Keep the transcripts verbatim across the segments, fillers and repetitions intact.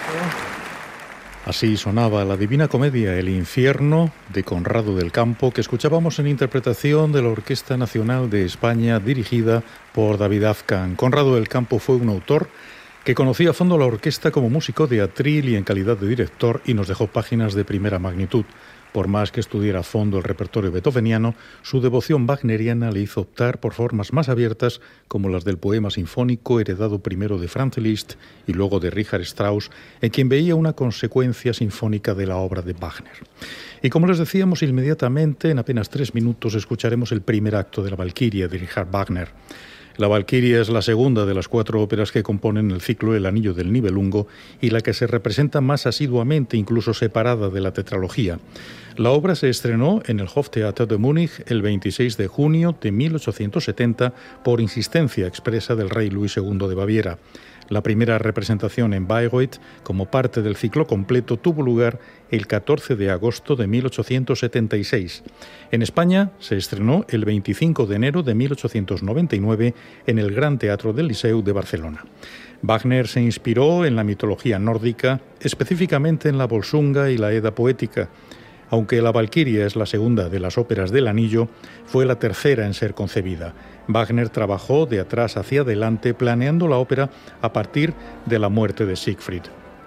Así sonaba la Divina Comedia El Infierno de Conrado del Campo, que escuchábamos en interpretación de la Orquesta Nacional de España, dirigida por David Afcan. Conrado del Campo fue un autor que conocía a fondo la orquesta como músico de atril y en calidad de director, y nos dejó páginas de primera magnitud. Por más que estudiara a fondo el repertorio beethoveniano, su devoción wagneriana le hizo optar por formas más abiertas, como las del poema sinfónico heredado primero de Franz Liszt y luego de Richard Strauss, en quien veía una consecuencia sinfónica de la obra de Wagner. Y como les decíamos, inmediatamente, en apenas tres minutos, escucharemos el primer acto de la Valquiria de Richard Wagner. La Valquiria es la segunda de las cuatro óperas que componen el ciclo El Anillo del Nibelungo y la que se representa más asiduamente, incluso separada de la tetralogía. La obra se estrenó en el Hoftheater de Múnich el veintiséis de junio de mil ochocientos setenta por insistencia expresa del rey Luis segundo de Baviera. La primera representación en Bayreuth, como parte del ciclo completo, tuvo lugar el catorce de agosto de mil ochocientos setenta y seis. En España se estrenó el veinticinco de enero de mil ochocientos noventa y nueve en el Gran Teatro del Liceu de Barcelona. Wagner se inspiró en la mitología nórdica, específicamente en la Volsunga y la Edda poética. Aunque la Valquiria es la segunda de las óperas del Anillo, fue la tercera en ser concebida. Wagner trabajó de atrás hacia adelante planeando la ópera a partir de la muerte de Siegfried.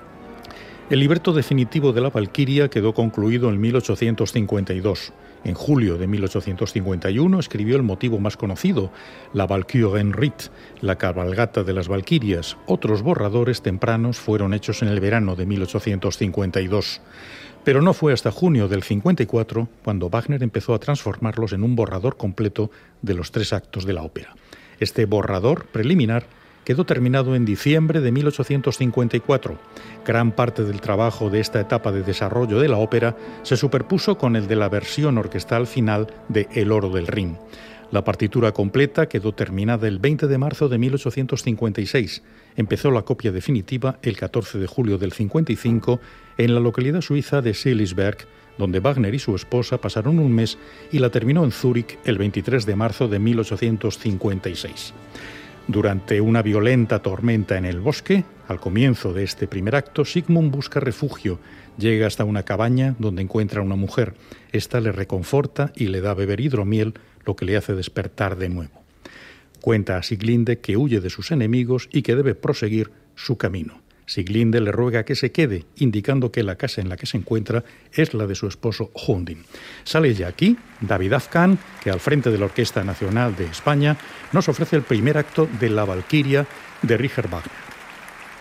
El libreto definitivo de la Valquiria quedó concluido en mil ochocientos cincuenta y dos. En julio de mil ochocientos cincuenta y uno escribió el motivo más conocido, la Valkyrenritt, la cabalgata de las Valquirias. Otros borradores tempranos fueron hechos en el verano de mil ochocientos cincuenta y dos. Pero no fue hasta junio del cincuenta y cuatro cuando Wagner empezó a transformarlos en un borrador completo de los tres actos de la ópera. Este borrador preliminar quedó terminado en diciembre de mil ochocientos cincuenta y cuatro. Gran parte del trabajo de esta etapa de desarrollo de la ópera se superpuso con el de la versión orquestal final de El Oro del Rin. La partitura completa quedó terminada el veinte de marzo de mil ochocientos cincuenta y seis. Empezó la copia definitiva el catorce de julio del cincuenta y cinco en la localidad suiza de Seelisberg, donde Wagner y su esposa pasaron un mes, y la terminó en Zúrich el veintitrés de marzo de mil ochocientos cincuenta y seis. Durante una violenta tormenta en el bosque, al comienzo de este primer acto, Sigmund busca refugio. Llega hasta una cabaña donde encuentra a una mujer. Esta le reconforta y le da a beber hidromiel, lo que le hace despertar de nuevo. Cuenta a Sieglinde que huye de sus enemigos y que debe proseguir su camino. Sieglinde le ruega que se quede, indicando que la casa en la que se encuentra es la de su esposo Hunding. Sale ya aquí David Afcan, que al frente de la Orquesta Nacional de España nos ofrece el primer acto de La Valquiria de Richard Wagner.